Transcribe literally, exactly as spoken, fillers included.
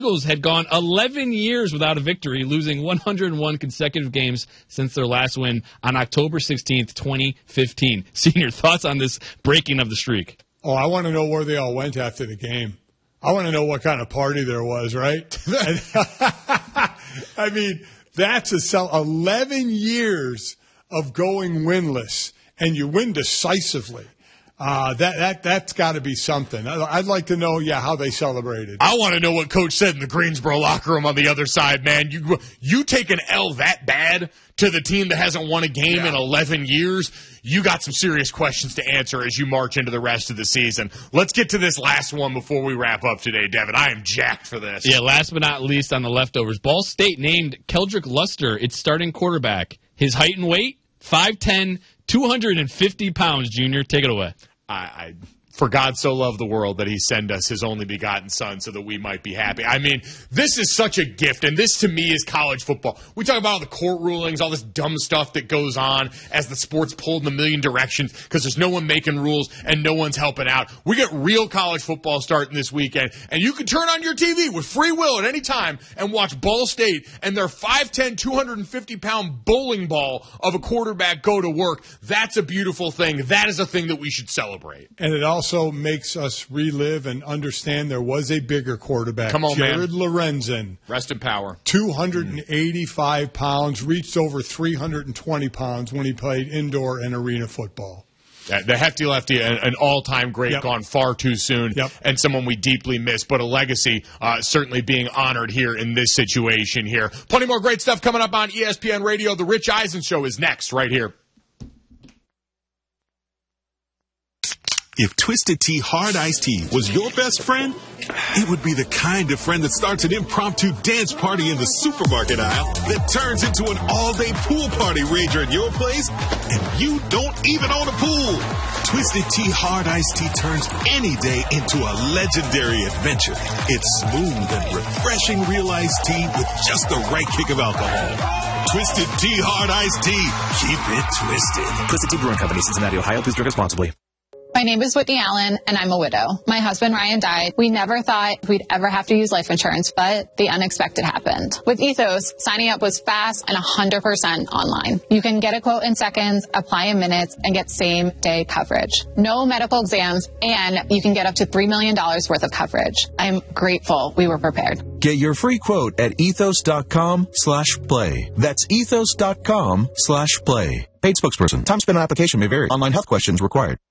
Eagles had gone eleven years without a victory, losing one hundred one consecutive games since their last win on October sixteenth, twenty fifteen. Senior, thoughts on this breaking of the streak? Oh, I want to know where they all went after the game. I want to know what kind of party there was, right? I mean, that's a cell. eleven years of going winless, and you win decisively. Uh, that that that's got to be something. I'd like to know, yeah, how they celebrated. I want to know what Coach said in the Greensboro locker room on the other side, man. You you take an L that bad to the team that hasn't won a game yeah. in eleven years. You got some serious questions to answer as you march into the rest of the season. Let's get to this last one before we wrap up today, Devin. I am jacked for this. Yeah, last but not least on the leftovers, Ball State named Keldrick Luster its starting quarterback. His height and weight, five ten, two hundred fifty pounds, Junior. Take it away. I, I, for God so loved the world that he sent us his only begotten son so that we might be happy. I mean, this is such a gift, and this to me is college football. We talk about all the court rulings, all this dumb stuff that goes on as the sport's pulled in a million directions because there's no one making rules and no one's helping out. We get real college football starting this weekend, and you can turn on your T V with free will at any time and watch Ball State and their five ten, two hundred fifty pound bowling ball of a quarterback go to work. That's a beautiful thing. That is a thing that we should celebrate. And it also Also makes us relive and understand there was a bigger quarterback. Come on, Jared man. Lorenzen. Rest in power. two hundred eighty-five pounds, reached over three hundred twenty pounds when he played indoor and arena football. The hefty lefty, an, an all-time great, yep. gone far too soon, yep. and someone we deeply miss, but a legacy uh, certainly being honored here in this situation here. Plenty more great stuff coming up on E S P N Radio. The Rich Eisen Show is next right here. If Twisted Tea Hard Iced Tea was your best friend, it would be the kind of friend that starts an impromptu dance party in the supermarket aisle that turns into an all-day pool party rager at your place, and you don't even own a pool. Twisted Tea Hard Iced Tea turns any day into a legendary adventure. It's smooth and refreshing real iced tea with just the right kick of alcohol. Twisted Tea Hard Iced Tea. Keep it twisted. Twisted Tea Brewing Company, Cincinnati, Ohio. Please drink responsibly. My name is Whitney Allen, and I'm a widow. My husband, Ryan, died. We never thought we'd ever have to use life insurance, but the unexpected happened. With Ethos, signing up was fast and one hundred percent online. You can get a quote in seconds, apply in minutes, and get same-day coverage. No medical exams, and you can get up to three million dollars worth of coverage. I'm grateful we were prepared. Get your free quote at ethos.com slash play. That's ethos.com slash play. Paid spokesperson. Time spent on application may vary. Online health questions required.